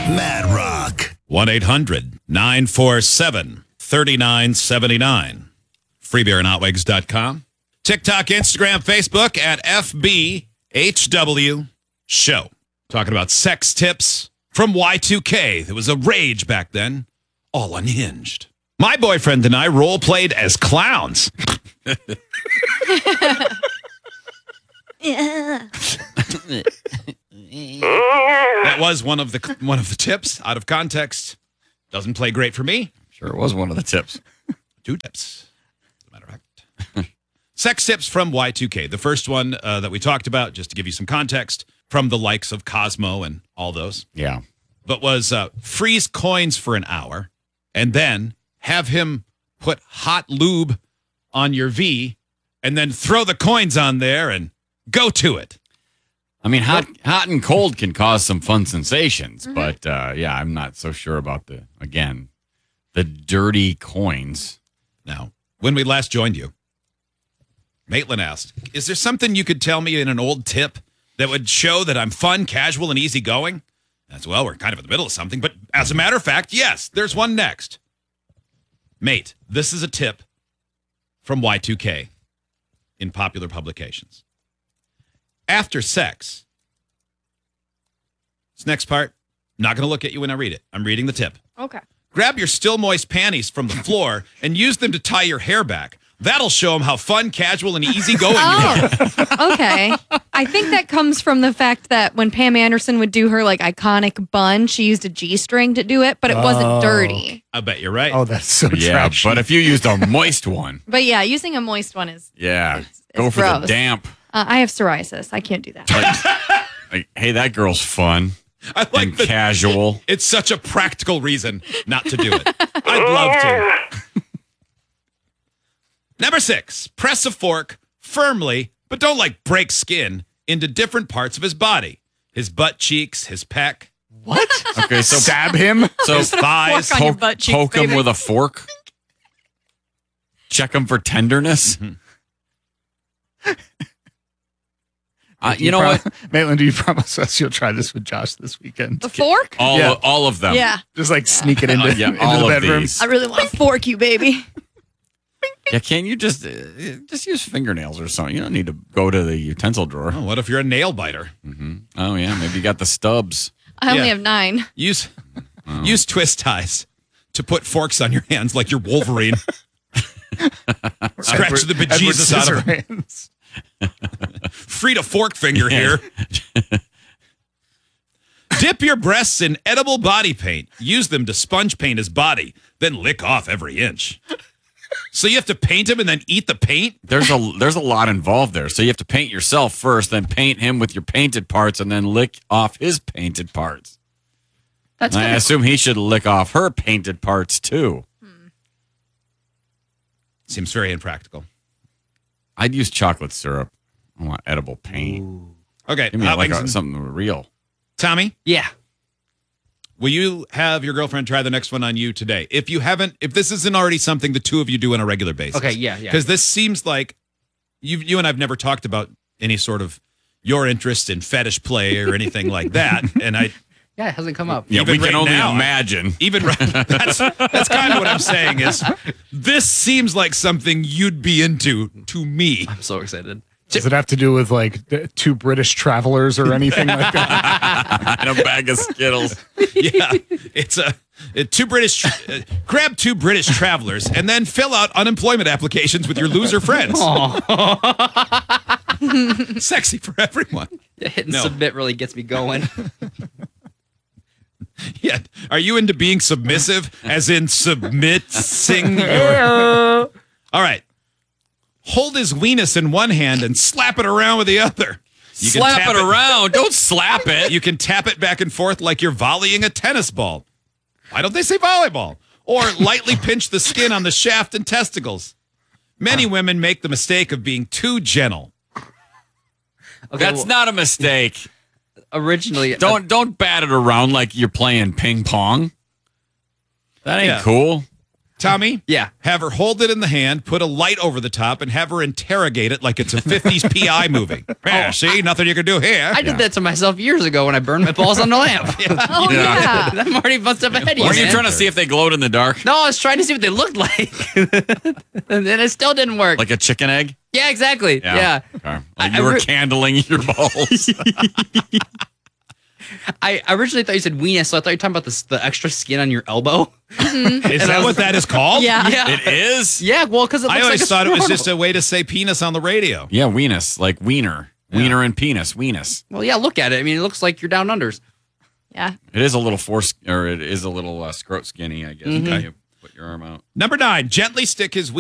Mad Rock. 1-800-947-3979. Freebeerandhotwigs.com. TikTok, Instagram, Facebook at FBHW Show. Talking about sex tips from Y2K. There was a rage back then. All unhinged. My boyfriend and I role-played as clowns. That was one of the tips. Out of context. Doesn't play great for me. Sure, it was one of the tips. 2 tips. As a matter of fact. Sex tips from Y2K. The first one that we talked about, just to give you some context, from the likes of Cosmo and all those. Yeah. But was freeze coins for an hour and then have him put hot lube on your V and then throw the coins on there and go to it. I mean, hot and cold can cause some fun sensations, but yeah, I'm not so sure about the dirty coins. Now, when we last joined you, Maitland asked, is there something you could tell me in an old tip that would show that I'm fun, casual, and easygoing? As well, we're kind of in the middle of something, but as a matter of fact, yes, there's one next. Mate, this is a tip from Y2K in popular publications. After sex, this next part, not going to look at you when I read it. I'm reading the tip. Okay. Grab your still moist panties from the floor and use them to tie your hair back. That'll show them how fun, casual, and easygoing you are. Okay. I think that comes from the fact that when Pam Anderson would do her like iconic bun, she used a G-string to do it, but it wasn't dirty. I bet you're right. Oh, that's so Yeah, trashy. but if you used a moist one, But yeah, using a moist one is go for gross. the damp. I have psoriasis. I can't do that. Like, hey, that girl's fun I like and that. casual. It's such a practical reason not to do it. I'd love to. Number 6, press a fork firmly, but don't break skin, into different parts of his body. His butt cheeks, his pec, What? Okay, so Stab him? so his thighs. fork on your butt cheeks, poke him baby. with a fork. Check him for tenderness. You know what? Maitland, do you promise us you'll try this with Josh this weekend? The fork? All of them. Yeah. Just sneak it into, into all the of bedroom. these. I really want to fork you, baby. Yeah, can't you just use fingernails or something? You don't need to go to the utensil drawer. Oh, what if you're a nail biter? Oh yeah, maybe you got the stubs. I only Yeah. have 9. Use twist ties to put forks on your hands like you're Wolverine. Scratch the bejesus out of them. Scissorhands. Frida Fork Finger here. Dip your breasts in edible body paint. Use them to sponge paint his body, then lick off every inch. So you have to paint him and then eat the paint? There's a lot involved there. So you have to paint yourself first, then paint him with your painted parts, and then lick off his painted parts. That's I assume he should lick off her painted parts too. Seems very impractical. I'd use chocolate syrup. I want edible paint. Okay, Give me Hotwings and something real. Tommy, Yeah. will you have your girlfriend try the next one on you today? If this isn't already something the two of you do on a regular basis. Okay, yeah. Because this seems like you and I've never talked about any sort of your interest in fetish play or anything like that. And Yeah, it hasn't come up. Yeah, Even we can right only now, imagine. that's kind of what I'm saying is this seems like something you'd be into to me. I'm so excited. Does it have to do with the 2 British travelers or anything like that? And a bag of Skittles. Yeah, it's grab 2 British travelers and then fill out unemployment applications with your loser friends. Sexy for everyone. Hitting No. submit really gets me going. Yeah. Are you into being submissive, as in submitting your... All right. Hold his weenus in one hand and slap it around with the other. You can Slap tap it around. Don't slap it. You can tap it back and forth like you're volleying a tennis ball. Why don't they say volleyball? Or lightly pinch the skin on the shaft and testicles. Many women make the mistake of being too gentle. Okay, That's not a mistake. originally. Don't bat it around like you're playing ping pong. That ain't Yeah. cool. Tommy? Yeah. Have her hold it in the hand, put a light over the top, and have her interrogate it like it's a 50s PI movie. Yeah, see? Nothing you can do here. I did that to myself years ago when I burned my balls on the lamp. Oh yeah. I'm already bunched up ahead of you. Weren't you man. trying to see if they glowed in the dark? No, I was trying to see what they looked like. And then it still didn't work. Like a chicken egg? Yeah, exactly. Yeah. Okay. Like I you were re- candling your balls. I originally thought you said weenus, so I thought you were talking about the extra skin on your elbow. Is that what that is called? Yeah. Yeah. It is? Yeah, well, because it looks I always like thought it was scrotal. just a way to say penis on the radio. Yeah, weenus, like wiener. Wiener and penis, weenus. Well, yeah, look at it. I mean, it looks like you're down unders. Yeah. It is a little it is a little scrot skinny, I guess. You put your arm out. Number 9, gently stick his